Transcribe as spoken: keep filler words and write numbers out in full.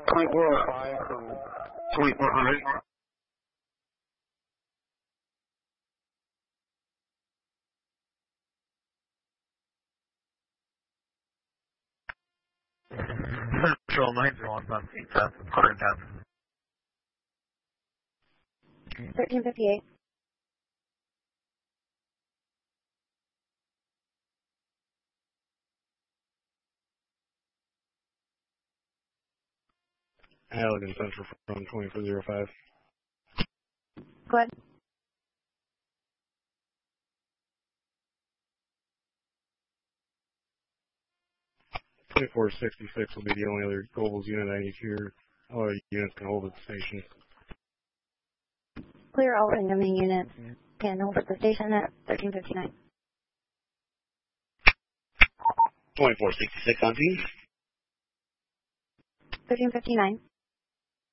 twenty-four oh five from twenty-four hundred. Control nine zero one five eight thousand, current thousand. thirteen fifty-eight. Allegan Central from twenty-four oh five. Go ahead. twenty-four sixty-six will be the only other Goebbels unit I need here. All other units can hold at the station. Clear all incoming units. Can hold at the station at thirteen fifty-nine. twenty-four sixty-six on team. thirteen fifty-nine.